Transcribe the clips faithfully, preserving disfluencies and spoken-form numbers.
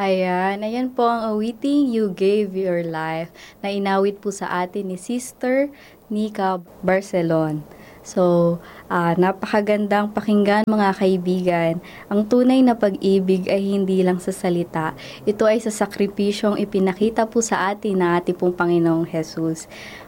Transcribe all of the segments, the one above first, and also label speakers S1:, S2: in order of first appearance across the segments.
S1: Ayan, ayan po ang awiting You Gave Your Life na inawit po sa atin ni Sister Nika Barcelon. So, ah, napakagandang pakinggan mga kaibigan. Ang tunay na pag-ibig ay hindi lang sa salita. Ito ay sa sakripisyong ipinakita po sa atin na ating pong Panginoong Jesus.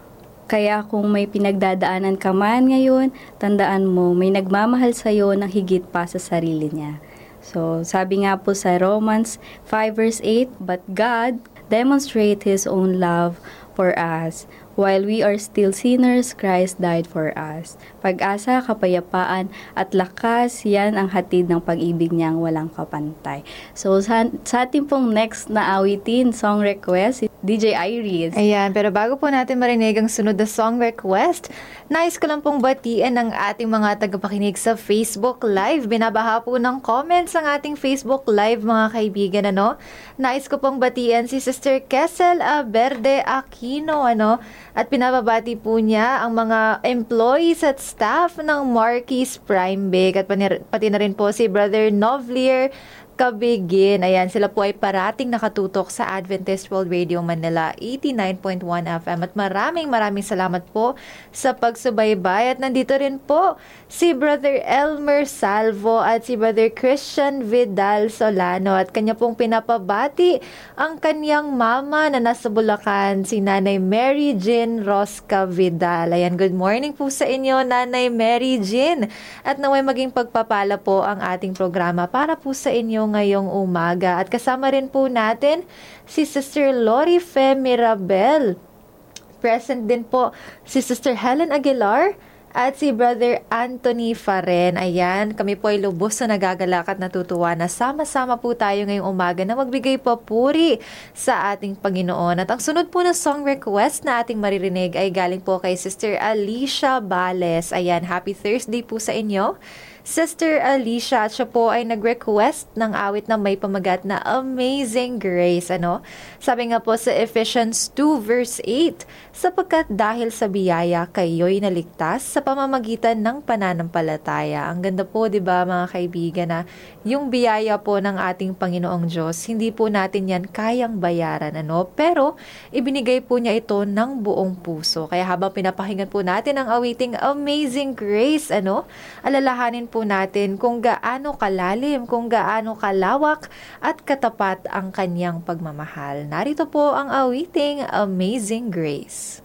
S1: Kaya kung may pinagdadaanan ka man ngayon, tandaan mo, may nagmamahal sa iyo ng higit pa sa sarili niya. So, sabi nga po sa Romans five verse eight, "But God demonstrate His own love for us. While we are still sinners, Christ died for us." Pag-asa, kapayapaan, at lakas, yan ang hatid ng pag-ibig niyang walang kapantay. So, sa, sa ating pong next na awitin, song request, D J Iris.
S2: Ayan, pero bago po natin marinig ang sunod na song request, nais ko lang pong batiin ang ating mga tagapakinig sa Facebook Live. Binabaha po ng comments ang ating Facebook Live, mga kaibigan, ano? Nais ko pong batiin si Sister Kessel Aberde Aquino, ano? At pinababati po niya ang mga employees at staff ng Marquis Prime Bake at pati na rin po si Brother Novlier Kabigin. Ayan, sila po ay parating nakatutok sa Adventist World Radio Manila eighty-nine point one F M at maraming maraming salamat po sa pagsubaybay. At nandito rin po si Brother Elmer Salvo at si Brother Christian Vidal Solano at kanya pong pinapabati ang kanyang mama na nasa Bulacan, si Nanay Mary Jean Rosca Vidal. Ayan, good morning po sa inyo, Nanay Mary Jean. At naway maging pagpapala po ang ating programa para po sa inyo ngayong umaga. At kasama rin po natin si Sister Lori Fe Mirabel. Present din po si Sister Helen Aguilar at si Brother Anthony Faren. Ayan, kami po ay lubos na nagagalak at natutuwa na sama-sama po tayo ngayong umaga na magbigay papuri sa ating Panginoon. At ang sunod po na song request na ating maririnig ay galing po kay Sister Alicia Bales. Ayan, happy Thursday po sa inyo, Sister Alicia. At siya po ay nag-request ng awit na may pamagat na Amazing Grace. Ano? Sabi nga po sa Ephesians two verse eight, "Sapagkat dahil sa biyaya kayo'y naligtas sa pamamagitan ng pananampalataya." Ang ganda po, di ba mga kaibigan, na yung biyaya po ng ating Panginoong Diyos, hindi po natin yan kayang bayaran. Ano? Pero ibinigay po niya ito ng buong puso. Kaya habang pinapakinggan po natin ang awiting Amazing Grace, ano? Alalahanin po natin kung gaano kalalim, kung gaano kalawak at katapat ang kanyang pagmamahal. Narito po ang awiting Amazing Grace.